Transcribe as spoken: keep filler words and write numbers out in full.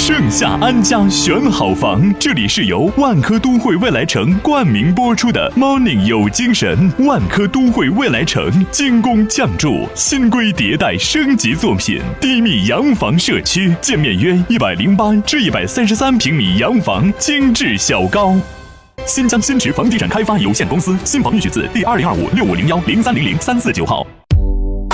盛夏安家选好房，这里是由万科都会未来城冠名播出的 Morning 有精神。万科都会未来城精工匠筑，新规迭代升级作品，低密洋房社区，建面约一百零八至一百三十三平米洋房，精致小高。新疆新驰房地产开发有限公司新房预取自第二零二五六五零幺零三零零三四九号。